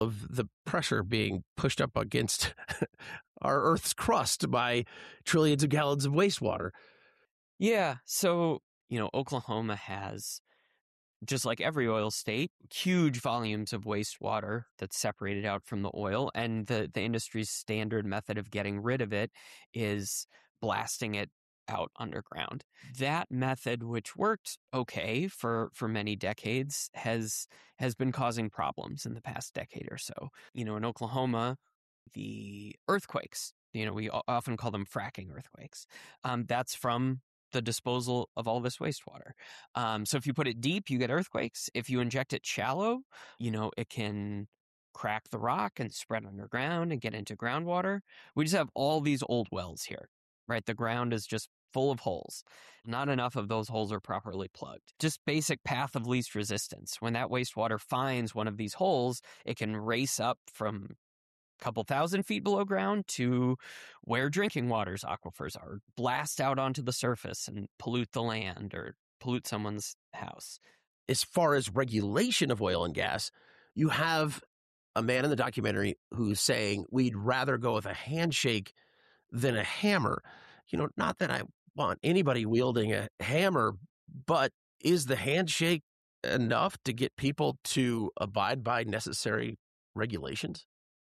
of the pressure being pushed up against our Earth's crust by trillions of gallons of wastewater. Yeah. So, Oklahoma has, just like every oil state, huge volumes of wastewater that's separated out from the oil. And the industry's standard method of getting rid of it is blasting it out underground. That method, which worked okay for many decades, has been causing problems in the past decade or so. In Oklahoma, the earthquakes, we often call them fracking earthquakes. That's from the disposal of all this wastewater. So if you put it deep, you get earthquakes. If you inject it shallow, it can crack the rock and spread underground and get into groundwater. We just have all these old wells here, right? The ground is just full of holes. Not enough of those holes are properly plugged. Just basic path of least resistance. When that wastewater finds one of these holes, it can race up from couple thousand feet below ground to where drinking water's aquifers are, blast out onto the surface and pollute the land or pollute someone's house. As far as regulation of oil and gas, you have a man in the documentary who's saying we'd rather go with a handshake than a hammer. Not that I want anybody wielding a hammer, but is the handshake enough to get people to abide by necessary regulations?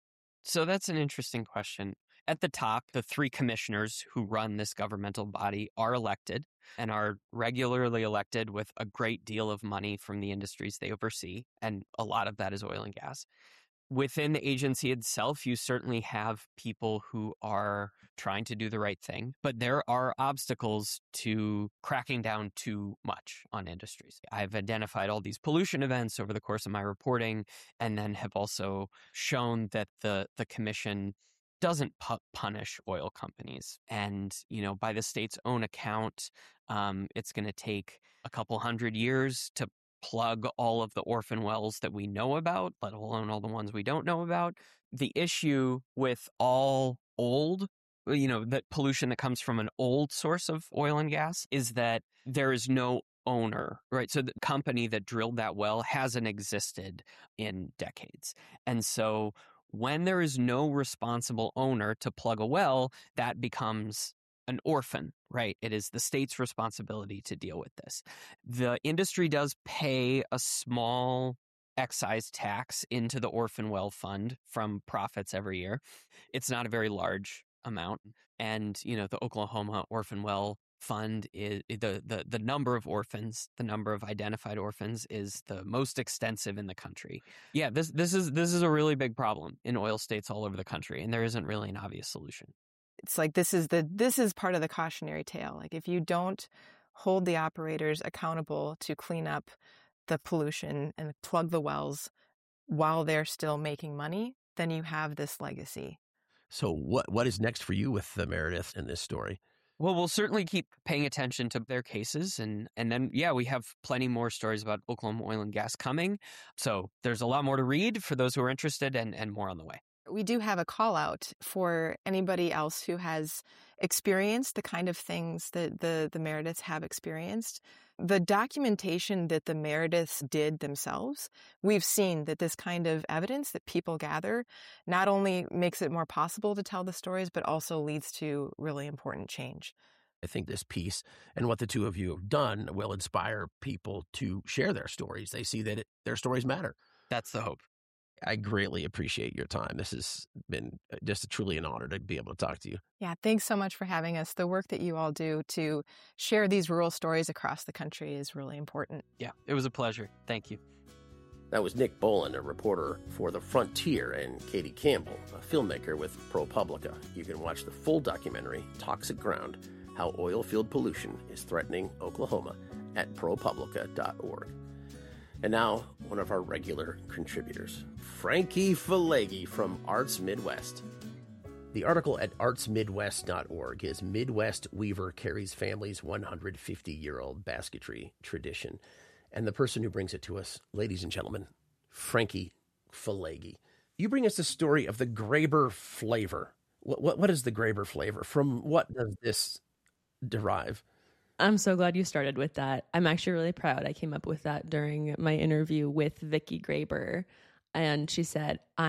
So that's an interesting question. At the top, the three commissioners who run this governmental body are elected and are regularly elected with a great deal of money from the industries they oversee, and a lot of that is oil and gas. Within the agency itself, you certainly have people who are trying to do the right thing, but there are obstacles to cracking down too much on industries. I've identified all these pollution events over the course of my reporting, and then have also shown that the commission doesn't punish oil companies. And, by the state's own account, it's going to take a couple hundred years to plug all of the orphan wells that we know about, let alone all the ones we don't know about. The issue with all old, that pollution that comes from an old source of oil and gas is that there is no owner, right? So the company that drilled that well hasn't existed in decades. And so when there is no responsible owner to plug a well, that becomes an orphan, right? It is the state's responsibility to deal with this. The industry does pay a small excise tax into the orphan well fund from profits every year. It's not a very large amount. And, the Oklahoma Orphan Well Fund is the number of orphans, the number of identified orphans is the most extensive in the country. Yeah, this is a really big problem in oil states all over the country, and there isn't really an obvious solution. It's like this is part of the cautionary tale. Like if you don't hold the operators accountable to clean up the pollution and plug the wells while they're still making money, then you have this legacy. So what is next for you with the Meredith in this story? Well, we'll certainly keep paying attention to their cases. And then, we have plenty more stories about Oklahoma oil and gas coming. So there's a lot more to read for those who are interested and more on the way. We do have a call out for anybody else who has experienced the kind of things that the Merediths have experienced. The documentation that the Merediths did themselves, we've seen that this kind of evidence that people gather not only makes it more possible to tell the stories, but also leads to really important change. I think this piece and what the two of you have done will inspire people to share their stories. They see that their stories matter. That's the hope. I greatly appreciate your time. This has been just truly an honor to be able to talk to you. Yeah, thanks so much for having us. The work that you all do to share these rural stories across the country is really important. Yeah, it was a pleasure. Thank you. That was Nick Bolin, a reporter for The Frontier, and Katie Campbell, a filmmaker with ProPublica. You can watch the full documentary, Toxic Ground, How Oil Field Pollution is Threatening Oklahoma, at ProPublica.org. And now, one of our regular contributors, Frankie Falegi from Arts Midwest. The article at artsmidwest.org is Midwest Weaver Carries Family's 150-year-old basketry tradition. And the person who brings it to us, ladies and gentlemen, Frankie Falegi. You bring us the story of the Graber flavor. What is the Graber flavor? From what does this derive? I'm so glad you started with that. I'm actually really proud. I came up with that during my interview with Vicki Graber. And she said,